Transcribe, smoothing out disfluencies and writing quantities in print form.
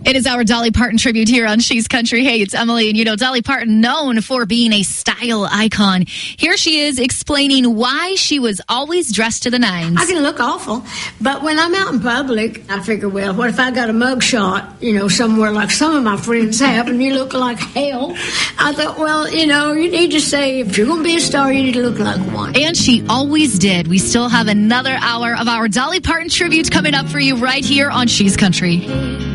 It is our Dolly Parton tribute here on She's Country. Hey, it's Emily, and you know, Dolly Parton, known for being a style icon. Here she is explaining why she was always dressed to the nines. I can look awful, but when I'm out in public, I figure, well, what if I got a mug shot, somewhere like some of my friends have, and you look like hell? I thought, well, you need to say, if you're going to be a star, you need to look like one. And she always did. We still have another hour of our Dolly Parton tribute coming up for you right here on She's Country.